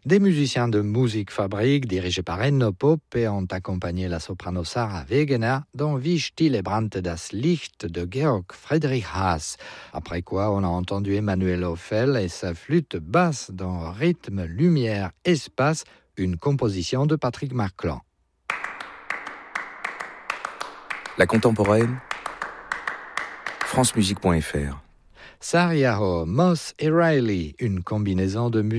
Des musiciens de Musikfabrik dirigés par Enno Poppe ont accompagné la soprano Sarah Wegener dans Wie stille brannte das Licht de Georg Friedrich Haas. Après quoi, on a entendu Emmanuel Hoffel et sa flûte basse dans Rythme, Lumière, Espace, une composition de Patrick Marclan. La contemporaine, francemusique.fr. Sariaho, Moss et Riley, une combinaison de musique